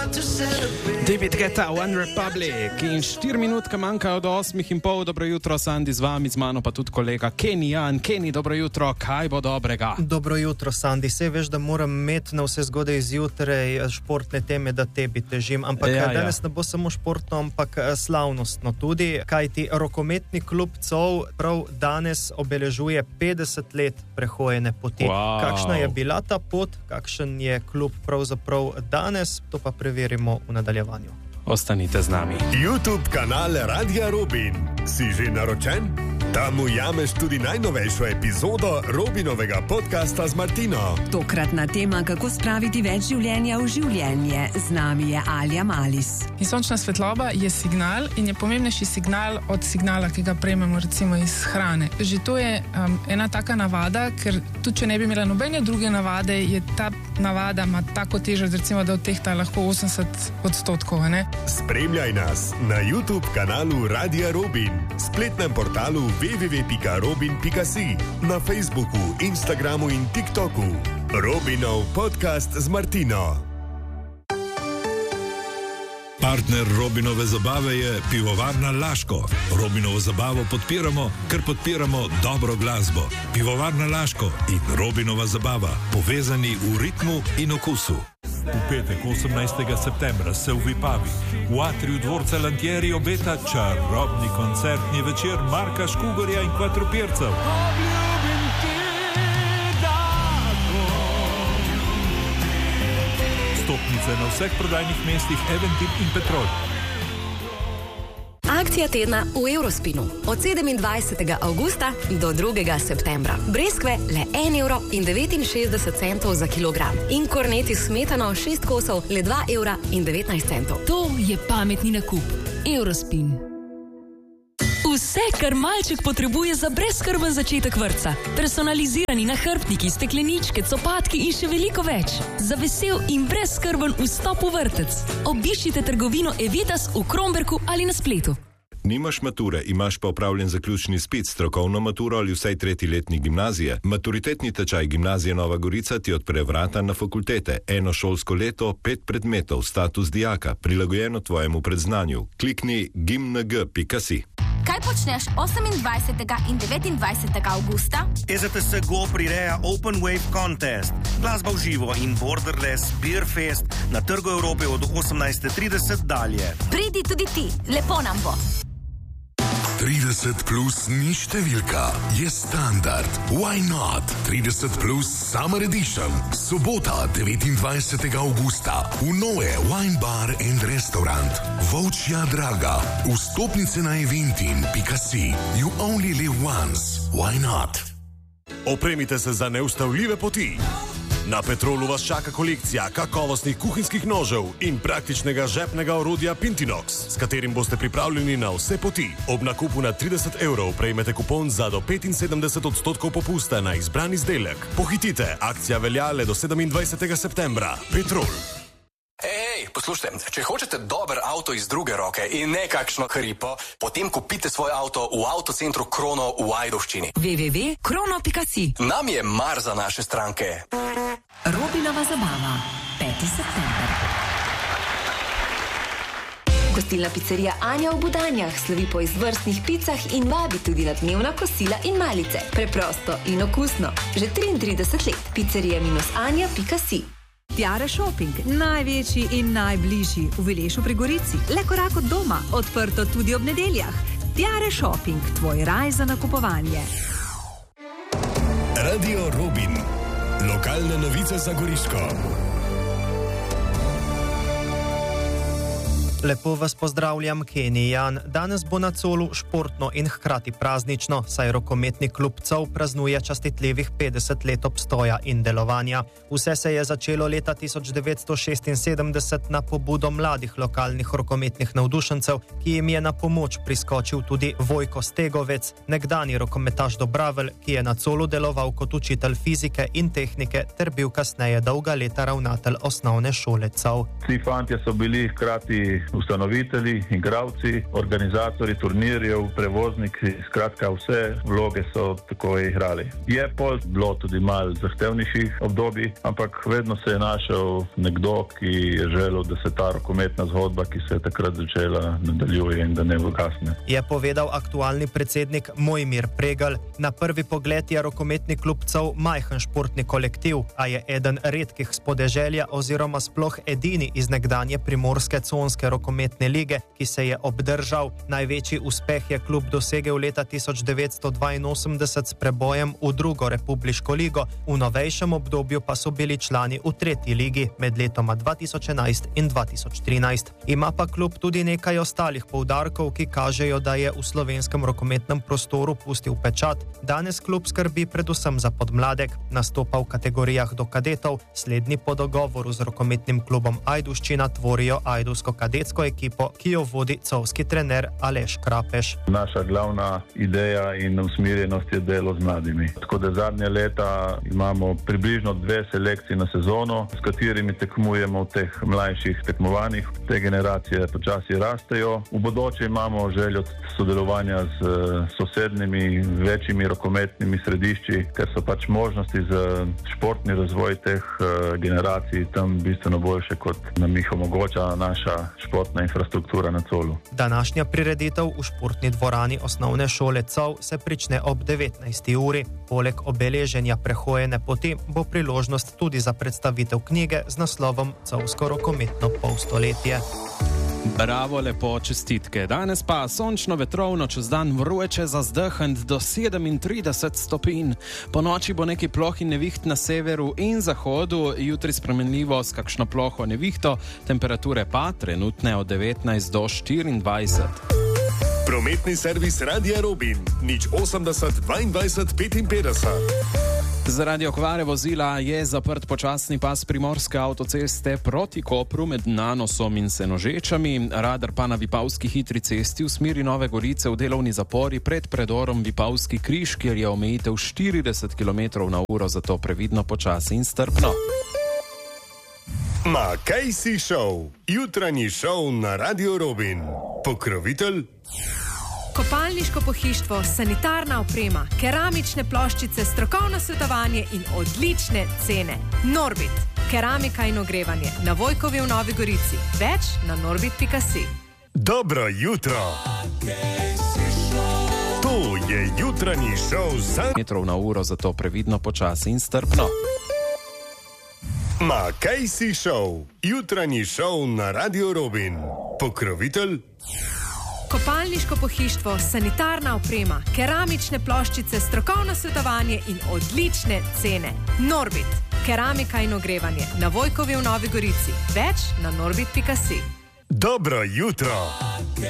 David Guetta, One Republic in 4 minutke manjkajo do 8:30. Dobro jutro, Sandi z vami, z mano pa tudi kolega Kenny Jan. Kenny, dobro jutro, kaj bo dobrega? Dobro jutro, Sandi. Sej veš, da moram imeti na vse zgodaj zjutraj športne teme, da tebi težim. Ampak danes ne bo samo športno, ampak slavnostno tudi. Kajti rokometni klub COV prav danes obeležuje 50 let prehojene poti. Wow. Kakšna je bila ta pot, kakšen je klub pravzaprav danes, to pa preverimo v nadaljevanju. Ostanite z nami. YouTube kanal Radia Robin. Si že naročen? Tam ujameš tudi najnovejšo epizodo Robinovega podcasta z Martino. Tokratna tema, kako spraviti več življenja v življenje. Z nami je Alja Malis. In sončna svetloba je signal in je pomembnejši signal od signala, ki ga prejmemo recimo iz hrane. Že to je ena taka navada, ker tudi če ne bi imela nobene druge navade, je ta navada ima tako težo, recimo, da odtehta lahko 80%, ne? Spremljaj nas na YouTube kanalu Radia Robin, spletnem portalu www.robin.si, na Facebooku, Instagramu in TikToku. Robinov podcast z Martino. Partner Robinove zabave je Pivovarna Laško. Robinovo zabavo podpiramo, ker podpiramo dobro glasbo. Pivovarna Laško in Robinova zabava, povezani v ritmu in okusu. V petek 18. septembra se v Vipavi, v atriju dvorca Lantieri obeta čarobni koncertni večer Marka Škugorja in Kvatropircev. Stopnice na vseh prodajnih mestih Eventim in Petrol. Akcija tedna v Eurospinu. Od 27. avgusta do 2. septembra. Breskve le 1,69 € za kilogram. In korneti smetano 6 kosov le 2,19 €. To je pametni nakup. Eurospin. Vse, kar malček potrebuje za brezskrben začetek vrtca. Personalizirani nahrbtniki, stekleničke, copatki in še veliko več. Za vesel in brezskrben vstop v vrtec. Obiščite trgovino Evitas v Kromberku ali na spletu. Nimaš mature, imaš pa opravljen zaključni izpit, strokovno maturo ali vsaj 3. letnik gimnazije. Maturitetni tečaj Gimnazije Nova Gorica ti odpre vrata na fakultete. Eno šolsko leto, 5 predmetov, status dijaka, prilagojeno tvojemu predznanju. Klikni gimng.si. Kaj počneš 28. in 29. avgusta? EZTS Go prireja Open Wave Contest, glasba v živo in Borderless Beer Fest na Trgu Evrope od 18:30 dalje. Pridi tudi ti, lepo nam bo. 30 plus ni številka, je standard. Why not? 30 plus Summer Edition. Sobota 29. augusta v Noe Wine Bar and Restaurant. Volčja Draga. Vstopnice na eventin.si. You only live once. Why not? Opremite se za neustavljive poti. Na Petrolu vas čaka kolekcija kakovostnih kuhinjskih nožev in praktičnega žepnega orodja Pintinox, s katerim boste pripravljeni na vse poti. Ob nakupu na 30 € prejmete kupon za do 75% popusta na izbran izdelek. Pohitite, akcija velja le do 27. septembra. Petrol. Ej, poslušajte, če hočete dober avto iz druge roke in nekakšno hripo, potem kupite svoj avto v avtocentru Krono v Ajdovščini. www.krono.si. Nam je mar za naše stranke. Robinova zabava, 5. september. Gostilna pizzerija Anja v Budanjah slovi po izvrstnih picah in vabi tudi na dnevna kosila in malice. Preprosto in okusno. Že 33 let. Pizzerija-anja.si. Tiare Shopping, največji in najbližji v Vilešu pri Gorici. Le korak od doma, odprto tudi ob nedeljah. Tiare Shopping, tvoj raj za nakupovanje. Radio Robin. Lokalne novice za Goriško. Lepo vas pozdravljam, Kenny Jan. Danes bo na Colu športno in hkrati praznično, saj rokometni klub COV praznuje častitljivih 50 let obstoja in delovanja. Vse se je začelo leta 1976 na pobudo mladih lokalnih rokometnih navdušencev, ki jim je na pomoč priskočil tudi Vojko Stegovec, nekdani rokometaš Dobravelj, ki je na Colu deloval kot učitelj fizike in tehnike ter bil kasneje dolga leta ravnatelj osnovne šole COV. Vsi fantje so bili hkrati ustanovitelji, igravci, organizatori turnirjev, prevozniki, skratka vse vloge so tako igrali. Je pol bilo tudi malo zahtevnejših obdobij, ampak vedno se je našel nekdo, ki je želel, da se ta rokometna zgodba, ki se je takrat začela, nadaljuje in da ne ugasne. Je povedal aktualni predsednik Mojmir Pregelj. Na prvi pogled je rokometni klub Cov majhen športni kolektiv, a je eden redkih s podeželja oziroma sploh edini iz nekdanje primorske conske rokometne lige, ki se je obdržal. Največji uspeh je klub dosegel leta 1982 s prebojem v drugo republiško ligo, v novejšem obdobju pa so bili člani v tretji ligi med letoma 2011 in 2013. Ima pa klub tudi nekaj ostalih poudarkov, ki kažejo, da je v slovenskem rokometnem prostoru pustil pečat. Danes klub skrbi predvsem za podmladek, nastopa v kategorijah do kadetov, slednji po dogovoru z rokometnim klubom Ajdovščina tvorijo ajdovsko-kadetsko ekipo, ki jo vodi covski trener Aleš Krapeš. Naša glavna ideja in usmerjenost je delo z mladimi. Tako da zadnje leta imamo približno 2 selekcije na sezono, s katerimi tekmujemo v teh mlajših tekmovanjih. Te generacije počasi rastejo. V bodoče imamo željo sodelovanja z sosednjimi večjimi rokometnimi središči, ker so pač možnosti za športni razvoj teh generacij tam bistveno boljše, kot nam jih omogoča naša športna infrastruktura na Colu. Današnja prireditev v športni dvorani osnovne šole Cov se prične ob 19. uri. Poleg obeleženja prehojene poti bo priložnost tudi za predstavitev knjige z naslovom Covsko rokometno polstoletje. Bravo, lepo, čestitke. Danes pa sončno vetrovno, čez dan vroče za zdehant do 37 stopinj. Po noči bo nekaj ploh in neviht na severu in zahodu, jutri spremenljivo s kakšno ploho nevihto, temperature pa trenutne od 19 do 24. Prometni servis Radia Robin, 080 22 55. Zaradi okvare vozila je zaprt počasni pas primorske avtoceste proti Kopru med Nanosom in Senožečami, radar pa na Vipavski hitri cesti v smeri Nove Gorice v delovni zapori pred predorom Vipavski križ, kjer je omejitev 40 km/h, zato previdno, počasi in strpno. Ma kaj si šel? Jutranji šov na Radio Robin. Pokrovitelj? Kopalniško pohištvo, sanitarna oprema, keramične ploščice, strokovno svetovanje in odlične cene. Norbit, keramika in ogrevanje na Vojkovi v Novi Gorici. Več na norbit.si. Dobro jutro. To je jutranji šov za km/h, zato previdno, počasi in strpno. Ma kaj si šel? Jutranji šov na Radio Robin. Pokrovitelj? Kopalniško pohištvo, sanitarna oprema, keramične ploščice, strokovno svetovanje in odlične cene. Norbit, keramika in ogrevanje na Vojkovi v Novi Gorici. Več na norbit.si. Dobro jutro.